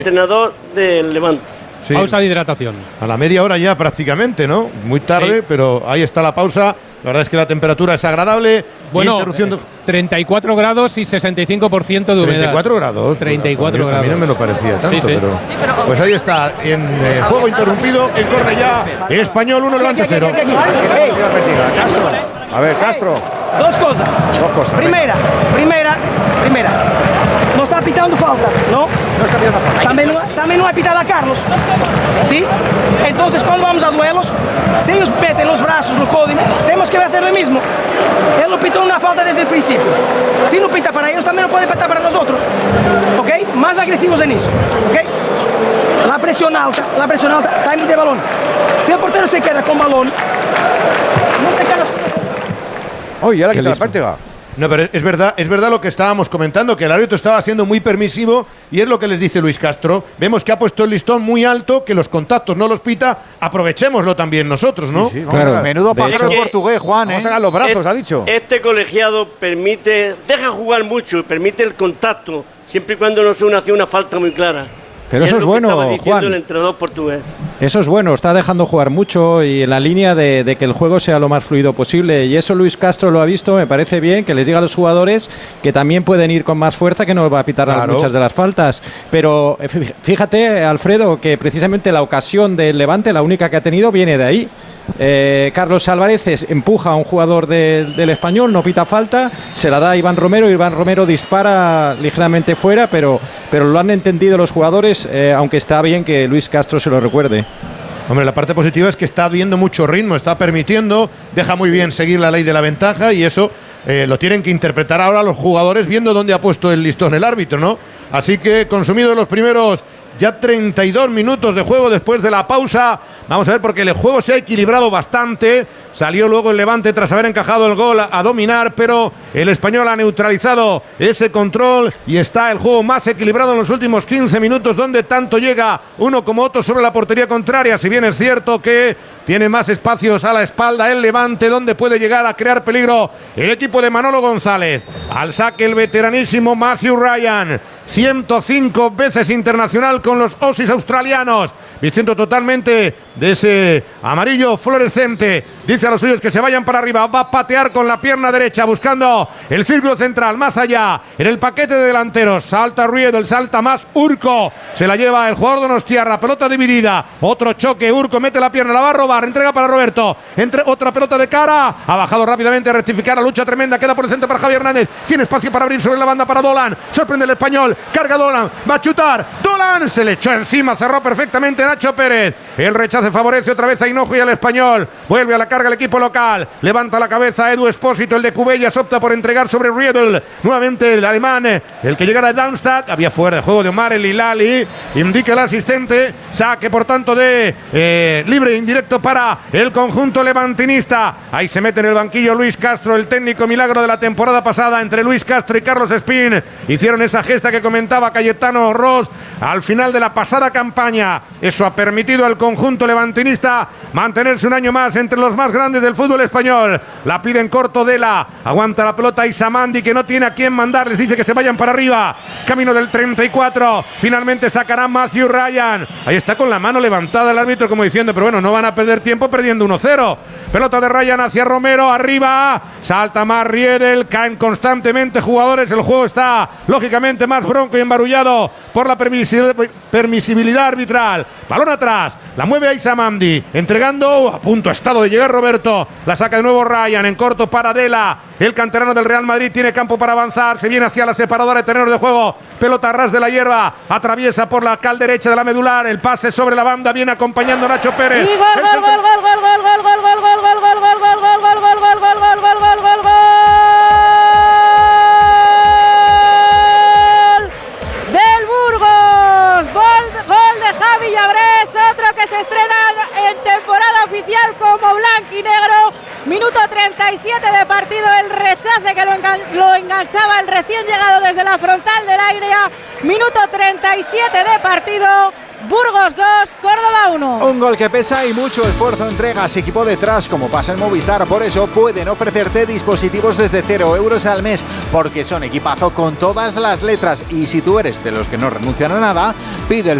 Entrenador del Levante. Sí. Pausa de hidratación. A la media hora ya prácticamente, ¿no? Muy tarde, sí. Pero ahí está la pausa. La verdad es que la temperatura es agradable. Bueno, 34 grados y 65% de humedad. 34 grados. 34 grados. A mí no me lo parecía tanto, sí. Pero pues ahí está, en juego interrumpido, el córner ya, Español 1, Levante 0. A ver, Castro. Dos cosas. Primera. No está pitando faltas, ¿no? No está pitando faltas. También no ha pitado a Carlos. ¿Sí? Entonces, cuando vamos a duelos, si ellos meten los brazos no coden, tenemos que hacer lo mismo. Él no pitó una falta desde el principio. Si no pita para ellos, también lo puede pitar para nosotros. ¿Ok? Más agresivos en eso. ¿Ok? La presión alta, timing de balón. Si el portero se queda con balón, no te quedas. Oye, ahora quita la pértiga. No, pero es verdad lo que estábamos comentando, que el árbitro estaba siendo muy permisivo y es lo que les dice Luis Castro. Vemos que ha puesto el listón muy alto, que los contactos no los pita, aprovechémoslo también nosotros, ¿no? Sí, claro. Menudo pájaro en portugués, Juan, Vamos a sacar los brazos, ha dicho. Este colegiado deja jugar mucho, permite el contacto, siempre y cuando no se hace una falta muy clara. Pero eso es bueno, Juan. El entrenador portugués. Eso es bueno, está dejando jugar mucho y en la línea de que el juego sea lo más fluido posible. Y eso Luis Castro lo ha visto, me parece bien, que les diga a los jugadores que también pueden ir con más fuerza, que no va a pitar muchas de las faltas. Pero fíjate, Alfredo, que precisamente la ocasión del Levante, la única que ha tenido, viene de ahí. Carlos Álvarez empuja a un jugador del Español, no pita falta, se la da a Iván Romero y Iván Romero dispara ligeramente fuera, pero lo han entendido los jugadores, aunque está bien que Luis Castro se lo recuerde. Hombre, la parte positiva es que está viendo mucho ritmo, está permitiendo, deja muy bien seguir la ley de la ventaja y eso lo tienen que interpretar ahora los jugadores viendo dónde ha puesto el listón el árbitro, ¿no? Así que consumidos los primeros ya 32 minutos de juego después de la pausa. Vamos a ver, porque el juego se ha equilibrado bastante. Salió luego el Levante tras haber encajado el gol a dominar, pero el Español ha neutralizado ese control y está el juego más equilibrado en los últimos 15 minutos, donde tanto llega uno como otro sobre la portería contraria. Si bien es cierto que tiene más espacios a la espalda el Levante, donde puede llegar a crear peligro el equipo de Manolo González. Al saque el veteranísimo Matthew Ryan, 105 veces internacional con los Aussies australianos, vistiendo totalmente de ese amarillo fluorescente. Dice a los suyos que se vayan para arriba, va a patear con la pierna derecha buscando el círculo central, más allá en el paquete de delanteros. Salta Riedel, salta más Urco, se la lleva el jugador Donostiarra, pelota dividida, otro choque, Urco mete la pierna, la va a robar, entrega para Roberto, entre otra pelota de cara, ha bajado rápidamente a rectificar, la lucha tremenda, queda por el centro para Javier Hernández, tiene espacio para abrir sobre la banda para Dolan, sorprende el Español, carga Dolan, va a chutar, Dolan se le echó encima, cerró perfectamente Nacho Pérez, el rechace favorece otra vez a Hinojo y al Español, vuelve a la carga el equipo local, levanta la cabeza Edu Espósito, el de Cubellas opta por entregar sobre Riedel, nuevamente el alemán, el que llegara a Darmstadt, había fuera de juego de Omar el Hilali, indica el asistente, saque por tanto de libre indirecto para el conjunto levantinista, ahí se mete en el banquillo Luis Castro, el técnico milagro de la temporada pasada, entre Luis Castro y Carlos Espín, hicieron esa gesta que comentaba Cayetano Ross al final de la pasada campaña, eso ha permitido al conjunto levantinista mantenerse un año más entre los más grandes del fútbol español. La pide en corto Dela, aguanta la pelota Isamandi, que no tiene a quién mandar, les dice que se vayan para arriba, camino del 34, finalmente sacará Matthew Ryan, ahí está con la mano levantada el árbitro como diciendo, pero bueno, no van a perder tiempo perdiendo 1-0, pelota de Ryan hacia Romero, arriba, salta más Riedel, caen constantemente jugadores, el juego está lógicamente más bronco y embarullado por la permisibilidad arbitral, balón atrás, la mueve a Isamandi, entregando, a punto ha estado de llegar Roberto, la saca de nuevo Ryan, en corto para Dela, el canterano del Real Madrid tiene campo para avanzar, se viene hacia la separadora de terrenos de juego, pelota a ras de la hierba, atraviesa por la cal derecha de la medular, el pase sobre la banda, viene acompañando Nacho Pérez. Y del Burgos, gol de Javi Llabrés, otro que se estrena en temporada oficial como blanquinegro, minuto 37 de partido, el rechace que lo enganchaba el recién llegado desde la frontal del área, Minuto 37 de partido. Burgos 2, Córdoba 1. Un gol que pesa y mucho esfuerzo entregas equipo detrás, como pasa en Movistar. Por eso pueden ofrecerte dispositivos desde 0 euros al mes, porque son equipazo con todas las letras. Y si tú eres de los que no renuncian a nada, pide el